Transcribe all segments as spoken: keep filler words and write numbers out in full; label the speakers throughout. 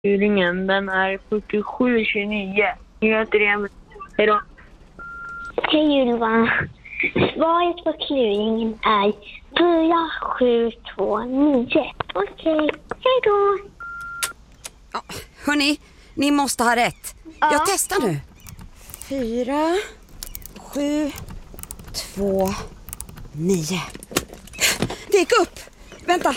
Speaker 1: Luringen, den är fyrtiosju tjugonio. Jag heter Emil. Hej då.
Speaker 2: Hej Ylva. Svaret på kluringen är fyra sju två nio. Okej, hej då.
Speaker 3: Ja, hörni, ni måste ha rätt.
Speaker 2: Ja.
Speaker 3: Jag testar nu. Fyra, sju, två, nio. Det gick upp. Vänta.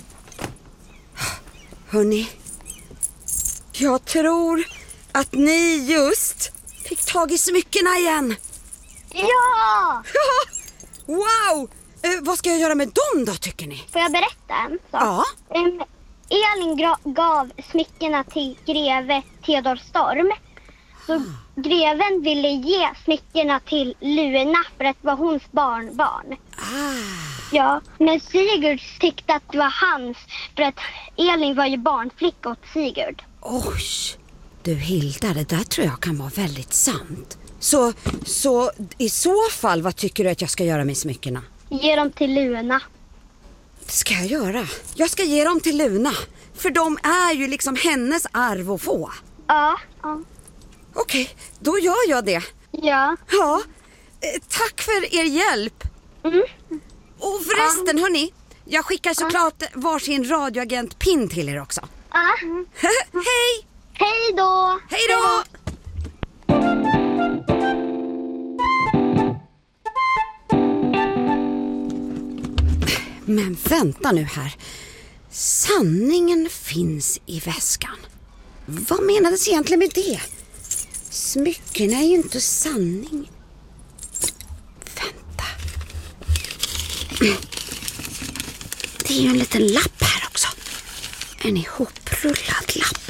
Speaker 3: Hörni, jag tror att ni just fick tag i smyckena igen.
Speaker 2: Ja!
Speaker 3: Wow! Eh, vad ska jag göra med dem då, tycker ni?
Speaker 2: Får jag berätta en sak?
Speaker 3: Ja.
Speaker 2: Um, Elin gra- gav smyckena till greve Theodor Storm. Så ah. greven ville ge smyckena till Luna för att det var hons barnbarn.
Speaker 3: Ah.
Speaker 2: Ja, men Sigurd tyckte att det var hans för att Elin var ju barnflicka åt Sigurd.
Speaker 3: Oj, du Hilda, det där tror jag kan vara väldigt sant. Så, så i så fall, vad tycker du att jag ska göra med smyckena?
Speaker 2: Ge dem till Luna.
Speaker 3: Det ska jag göra. Jag ska ge dem till Luna. För de är ju liksom hennes arv att få.
Speaker 2: Ja. ja.
Speaker 3: Okej, då gör jag det.
Speaker 2: Ja.
Speaker 3: Ja, eh, tack för er hjälp.
Speaker 2: Mm.
Speaker 3: Och förresten, ja. hörni, jag skickar såklart ja. varsin radioagent-pin till er också.
Speaker 2: Ja.
Speaker 3: Hej!
Speaker 2: Hej då!
Speaker 3: Hej då! Men vänta nu här. Sanningen finns i väskan. Vad menades egentligen med det? Smycken är ju inte sanning. Vänta. Det är ju en liten lapp här också. En ihoprullad lapp.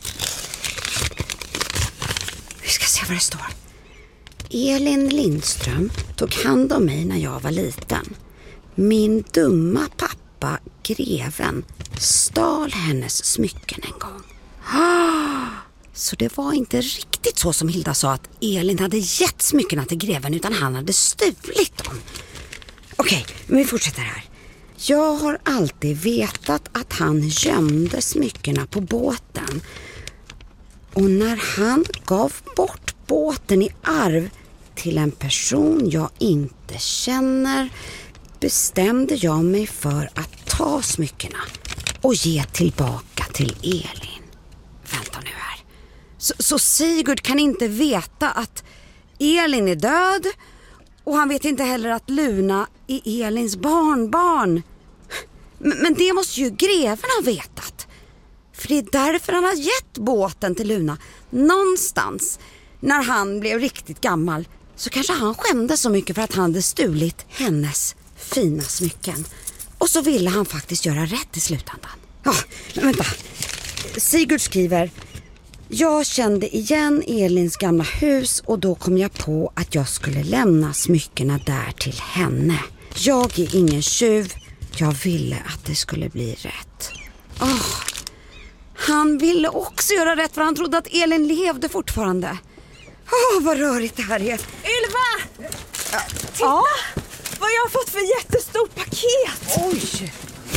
Speaker 3: Vi ska se vad det står. Elin Lindström tog hand om mig när jag var liten. Min dumma pappa, greven, stal hennes smycken en gång. Ah, så det var inte riktigt så som Hilda sa att Elin hade gett smyckena till greven utan han hade stulit dem. Okej, men vi fortsätter här. Jag har alltid vetat att han gömde smyckena på båten. Och när han gav bort båten i arv till en person jag inte känner bestämde jag mig för att ta smyckena och ge tillbaka till Elin. Vänta nu här. Så, så Sigurd kan inte veta att Elin är död och han vet inte heller att Luna är Elins barnbarn. Men, men det måste ju greven ha vetat. För det är därför han har gett båten till Luna. Någonstans när han blev riktigt gammal så kanske han skämde så mycket för att han hade stulit hennes fina smycken. Och så ville han faktiskt göra rätt i slutändan. Ja, men vänta. Sigurd skriver: jag kände igen Elins gamla hus och då kom jag på att jag skulle lämna smyckena där till henne. Jag är ingen tjuv. Jag ville att det skulle bli rätt. Oh, han ville också göra rätt för han trodde att Elin levde fortfarande. Åh, oh, vad rörigt det här är.
Speaker 4: Ylva!
Speaker 3: Ja.
Speaker 4: Titta! Ja. Vad jag har fått för jättestort paket.
Speaker 3: Oj!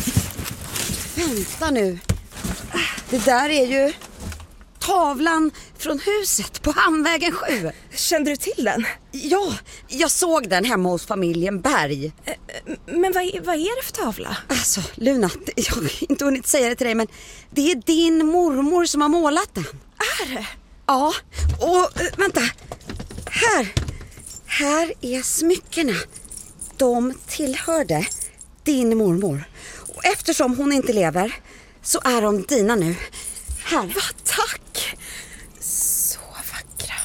Speaker 3: Vänta nu. Det där är ju tavlan från huset på Hamnvägen sju.
Speaker 4: Kände du till den?
Speaker 3: Ja, jag såg den hemma hos familjen Berg.
Speaker 4: Men vad är, vad är det för tavla?
Speaker 3: Alltså, Luna, jag har inte hunnit säga det till dig, men det är din mormor som har målat den.
Speaker 4: Är det?
Speaker 3: Ja, och vänta. Här. Här är smyckena. De tillhörde din mormor. Och eftersom hon inte lever så är de dina nu. Här.
Speaker 4: Vad tack. Så vackra.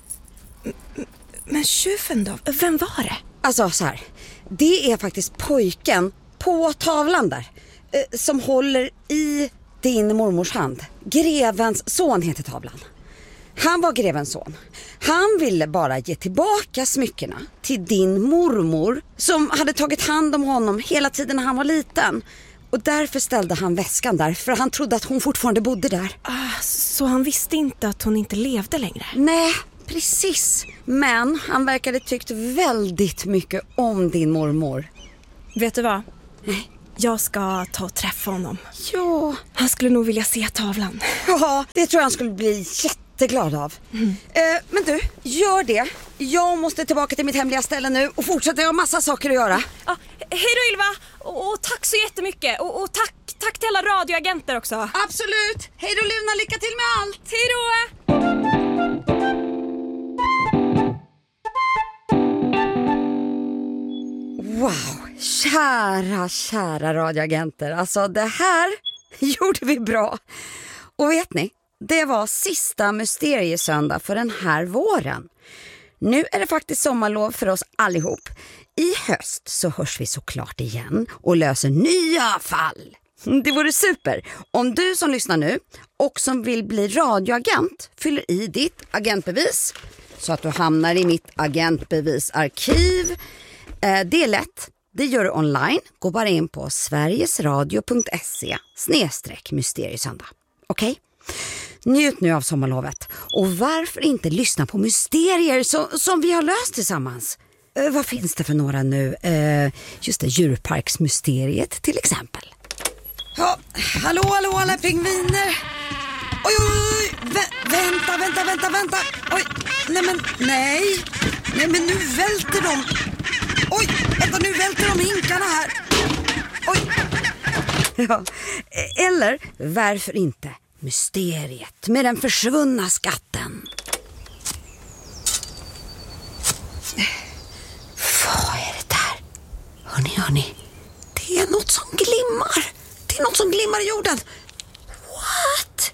Speaker 4: Men tjuven då? Vem var det?
Speaker 3: Alltså så här. Det är faktiskt pojken på tavlan där. Eh, som håller i din mormors hand. Grevens son heter tavlan. Han var grevens son. Han ville bara ge tillbaka smyckena till din mormor som hade tagit hand om honom hela tiden när han var liten. Och därför ställde han väskan där, för han trodde att hon fortfarande bodde där.
Speaker 4: Ah, så han visste inte att hon inte levde längre?
Speaker 3: Nej, precis. Men han verkade tyckt väldigt mycket om din mormor.
Speaker 4: Vet du vad?
Speaker 3: Nej.
Speaker 4: Jag ska ta och träffa honom.
Speaker 3: Ja.
Speaker 4: Han skulle nog vilja se tavlan.
Speaker 3: Ja, det tror jag han skulle bli jätteglad av. Mm. Eh, men du, gör det. Jag måste tillbaka till mitt hemliga ställe nu och fortsätta, jag har massa saker att göra.
Speaker 4: Ja, hej då Ylva, och, och tack så jättemycket. Och, och tack, tack till alla radioagenter också.
Speaker 3: Absolut, hej då Luna, lycka till med allt.
Speaker 4: Hej då!
Speaker 3: Wow, kära, kära radioagenter. Alltså det här gjorde vi bra. Och vet ni, det var sista mysteriesöndag för den här våren. Nu är det faktiskt sommarlov för oss allihop. I höst så hörs vi såklart igen och löser nya fall. Det vore super om du som lyssnar nu och som vill bli radioagent fyller i ditt agentbevis så att du hamnar i mitt agentbevisarkiv. Det är lätt. Det gör du online. Gå bara in på sverigesradio.se snedstreck mysteriesöndag. Okej? Okay? Njut nu av sommarlovet. Och varför inte lyssna på mysterier som, som vi har löst tillsammans? Eh, vad finns det för några nu? Eh, just det, djurparksmysteriet till exempel. Ja, hallå, hallå alla pingviner. Oj, oj, oj. Vä- vänta, vänta, vänta, vänta. Oj, nej men, nej. Nej men nu välter de. Oj, vänta, nu välter de hinkarna här. Oj. Ja, eller varför inte mysteriet med den försvunna skatten. Vad är det där? Hörrni, hörni. Det är något som glimmar. Det är något som glimmar i jorden. What?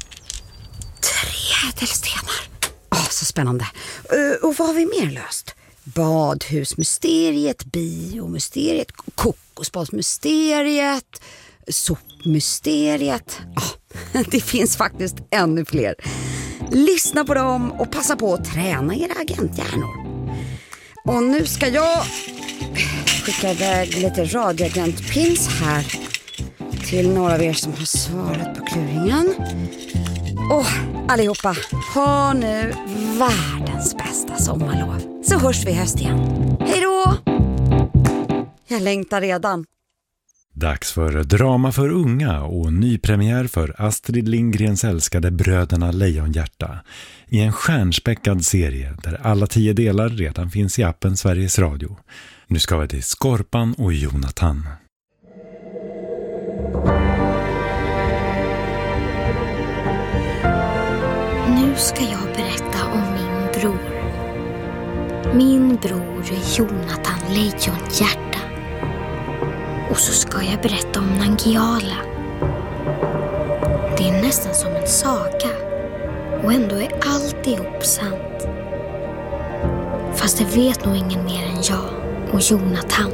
Speaker 3: Tre ädelstenar. Åh, så spännande. Uh, och vad har vi mer löst? Badhusmysteriet, biomysteriet, kokosbollsmysteriet, sopmysteriet. Oh, det finns faktiskt ännu fler. Lyssna på dem och passa på att träna era agenthjärnor. Och nu ska jag skicka iväg lite radioagentpins här till några av er som har svarat på kluringen. Och allihopa, ha nu världens bästa sommarlov. Så hörs vi i höst igen. Hej då! Jag längtar redan.
Speaker 5: Dags för drama för unga och nypremiär för Astrid Lindgrens älskade Bröderna Lejonhjärta i en stjärnspäckad serie där alla tio delar redan finns i appen Sveriges Radio. Nu ska vi till Skorpan och Jonathan.
Speaker 6: Nu ska jag berätta om min bror. Min bror Jonathan Lejonhjärta. Och så ska jag berätta om Nangiala. Det är nästan som en saga. Och ändå är alltihop sant. Fast det vet nog ingen mer än jag och Jonathan.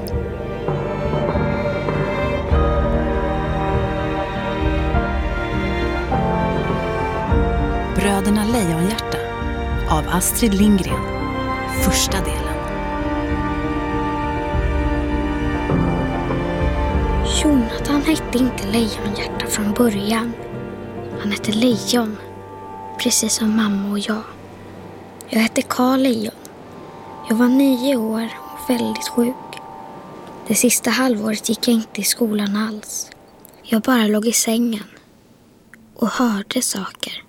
Speaker 7: Bröderna Lejonhjärta av Astrid Lindgren. Första delen.
Speaker 6: Jonathan hette inte Lejonhjärta från början. Han hette Lejon. Precis som mamma och jag. Jag hette Karl Lejon. Jag var nio år och väldigt sjuk. Det sista halvåret gick jag inte i skolan alls. Jag bara låg i sängen. Och hörde saker.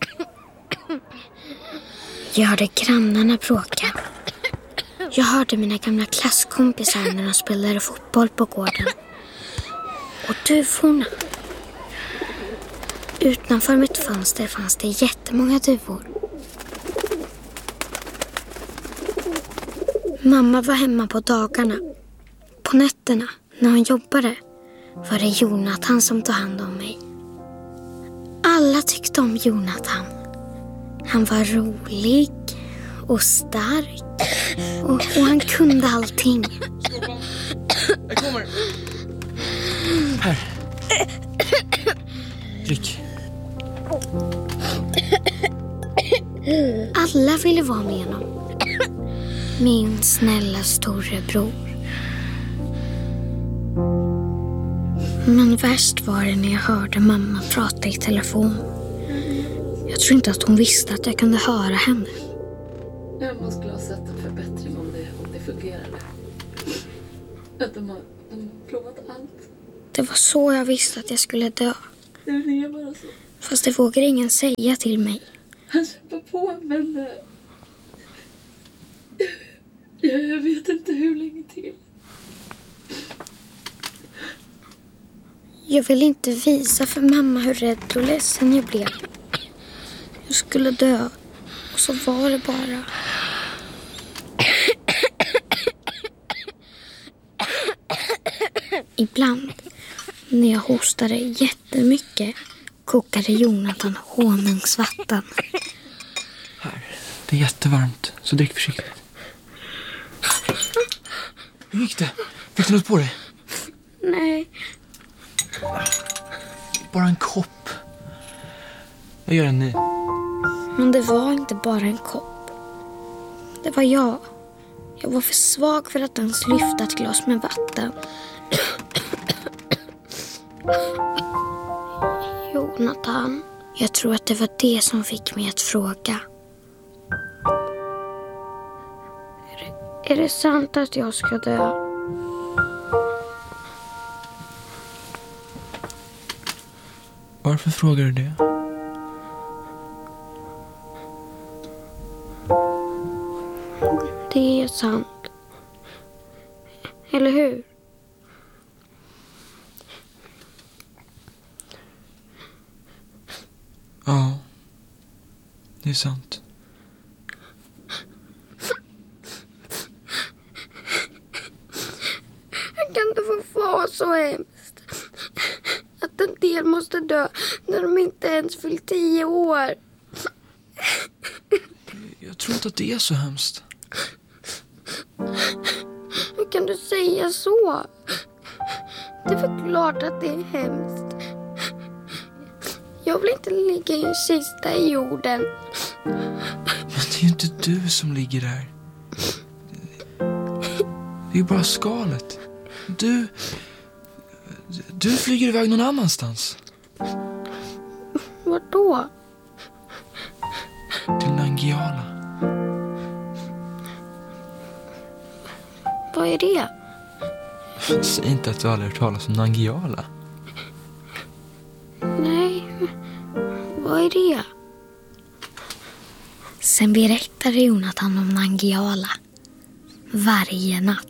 Speaker 6: Jag hörde grannarna bråka. Jag hörde mina gamla klasskompisar när de spelade fotboll på gården. Och duvorna. Utanför mitt fönster fanns det jättemånga duvor. Mamma var hemma på dagarna. På nätterna, när hon jobbade, var det Jonathan som tog hand om mig. Alla tyckte om Jonathan. Han var rolig och stark. Och, och han kunde allting.
Speaker 8: Jag kommer. Här. Drick.
Speaker 6: Alla ville vara med honom. Min snälla storebror. Men värst var det när jag hörde mamma prata i telefon. Jag tror inte att hon visste att jag kunde höra henne.
Speaker 9: Man skulle ha sett en förbättring om det, om det fungerade. Att de har, de har provat allt.
Speaker 6: Det var så jag visste att jag skulle dö.
Speaker 9: Det är bara så.
Speaker 6: Fast det vågar ingen säga till mig.
Speaker 9: Han kämpar på, men... Uh, jag, jag vet inte hur länge till.
Speaker 6: Jag vill inte visa för mamma hur rädd och ledsen jag blev. Jag skulle dö. Och så var det bara. Ibland, när jag hostade jättemycket, kokade Jonathan honungsvatten.
Speaker 8: Här, det är jättevarmt, så drick försiktigt. Hur gick det? Fick du något på dig?
Speaker 6: Nej.
Speaker 8: Bara en kopp. Jag gör en ny.
Speaker 6: Men det var inte bara en kopp. Det var jag. Jag var för svag för att ens lyfta ett glas med vatten. Jonathan, jag tror att det var det som fick mig att fråga. Är det, är det sant att jag ska dö?
Speaker 8: Varför frågar du det?
Speaker 6: Det är sant. Eller hur?
Speaker 8: Ja, det är sant.
Speaker 6: Jag kan inte få vara så hemskt. Att en del måste dö när de inte ens fyllt tio år.
Speaker 8: Jag tror inte att det är så hemskt.
Speaker 6: Hur kan du säga så? Det är väl klart att det är hemskt. Jag vill inte ligga i en kista i jorden.
Speaker 8: Men det är ju inte du som ligger där. Det är ju bara skalet. Du... Du flyger iväg någon annanstans.
Speaker 6: Vart då?
Speaker 8: Till Nangijala.
Speaker 6: Vad är det?
Speaker 8: Säg inte att du aldrig hört talas om Nangijala.
Speaker 6: Nej, vad är det? Sen berättade Jonathan om Nangijala varje natt.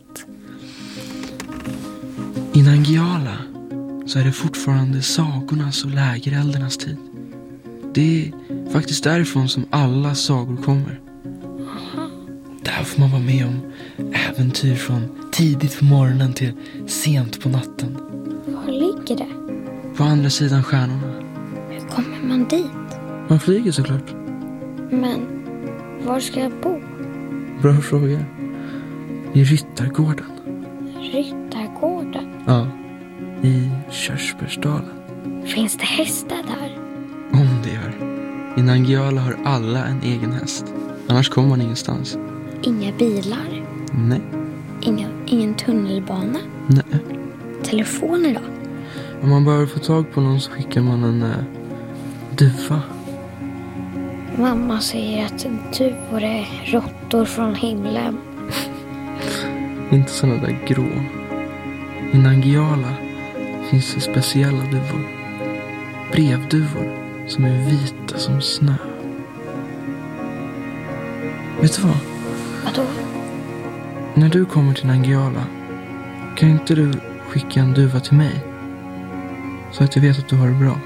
Speaker 8: I Nangijala så är det fortfarande sagornas och lägereldernas tid. Det är faktiskt därifrån som alla sagor kommer. Där får man vara med om äventyr från tidigt på morgonen till sent på natten.
Speaker 6: Var ligger det?
Speaker 8: På andra sidan stjärnorna.
Speaker 6: Hur kommer man dit?
Speaker 8: Man flyger såklart.
Speaker 6: Men var ska jag bo?
Speaker 8: Bra fråga. I Ryttargården.
Speaker 6: Ryttargården?
Speaker 8: Ja, i Körsbärsdalen.
Speaker 6: Finns det hästar där?
Speaker 8: Om det gör. I Nangijala har alla en egen häst. Annars kommer man ingenstans.
Speaker 6: Inga bilar?
Speaker 8: Nej.
Speaker 6: Inga, ingen tunnelbana?
Speaker 8: Nej.
Speaker 6: Telefoner då?
Speaker 8: Om man behöver få tag på någon så skickar man en äh, duva.
Speaker 6: Mamma säger att duvor är råttor från himlen.
Speaker 8: Inte sådana där grå. I Nangijala finns det speciella duvor. Brevduvor som är vita som snö. Vet du vad?
Speaker 6: Vadå?
Speaker 8: När du kommer till Nangijala, kan inte du skicka en duva till mig? Så att jag vet att du har det bra.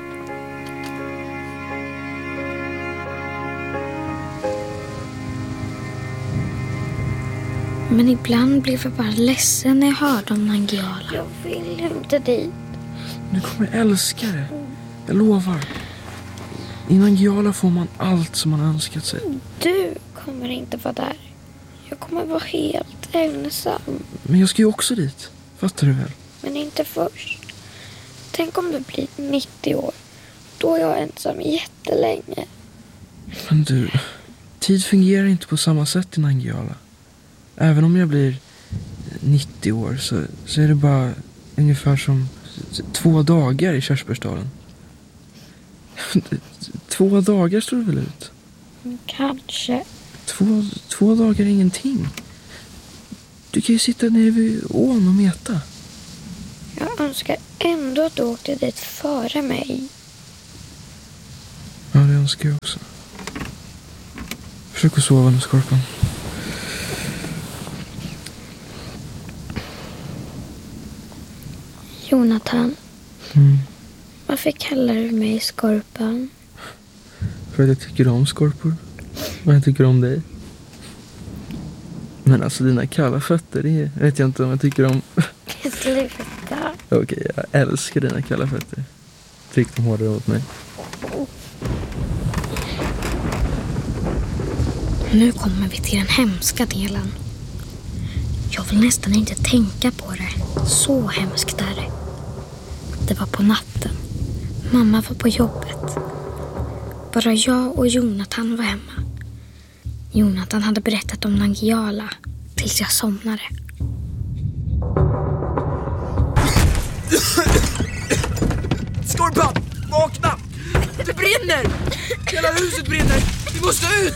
Speaker 6: Men ibland blev jag bara ledsen när jag hörde om Nangijala. Jag vill inte dit.
Speaker 8: Du kommer älska det. Jag lovar. I Nangijala får man allt som man önskat sig.
Speaker 6: Du kommer inte vara där. Jag kommer vara helt ensam.
Speaker 8: Men jag ska ju också dit. Fattar du väl?
Speaker 6: Men inte först. Tänk om du blir nittio år. Då är jag ensam jättelänge.
Speaker 8: Men du, tid fungerar inte på samma sätt i Nangijala. Även om jag blir nittio år så, så är det bara ungefär som två dagar i Körsbärsdalen. Två dagar står det väl ut?
Speaker 6: Kanske.
Speaker 8: Två, två dagar är ingenting. Du kan ju sitta nere vid ån och meta.
Speaker 6: Jag önskar ändå att du åkte dit före mig.
Speaker 8: Ja, det önskar jag också. Försök att sova nu, Skorpan.
Speaker 6: Jonathan.
Speaker 8: Mm.
Speaker 6: Varför kallar du mig Skorpan?
Speaker 8: För att jag tycker om skorpor. Och jag tycker om dig. Men alltså dina kalla fötter, det vet jag inte om jag tycker om.
Speaker 6: Sluta.
Speaker 8: Okej, jag älskar dina kalla fötter. Tryck dem hårdare åt mig.
Speaker 6: Nu kommer vi till den hemska delen. Jag vill nästan inte tänka på det. Så hemskt är det. Det var på natten. Mamma var på jobbet. Bara jag och Jonathan var hemma. Jonathan hade berättat om Nangijala tills jag somnade.
Speaker 8: Skorpan, vakna! Det brinner! Hela huset brinner! Vi måste ut!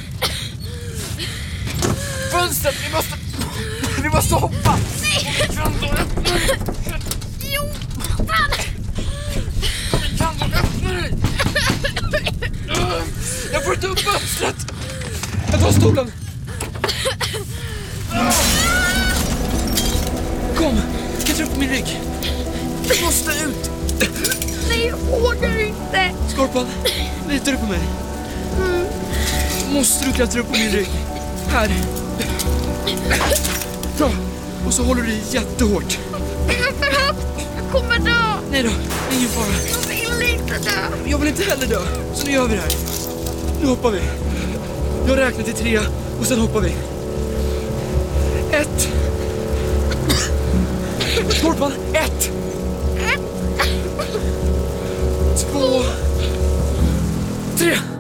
Speaker 8: Fönstret, vi måste... Vi måste hoppa! Nej! Jonathan! Kan du öppna dig? Jag får inte upp fönstret! Jag tar stolen! Kom, klättra upp på min rygg! Vi måste ut!
Speaker 6: Nej, jag vågar inte.
Speaker 8: Skorpan, litar du på mig? Mm. Måste du klättra upp på min rygg? Här. Bra, och så håller du i jättehårt.
Speaker 6: Det är för högt. Jag kommer dö.
Speaker 8: Nej då, ingen fara.
Speaker 6: Jag vill inte dö.
Speaker 8: Jag vill inte heller dö, så nu gör vi det här. Nu hoppar vi. Jag räknar till tre och sen hoppar vi. Ett. Skorpan, ett. Ett. Två. Tre.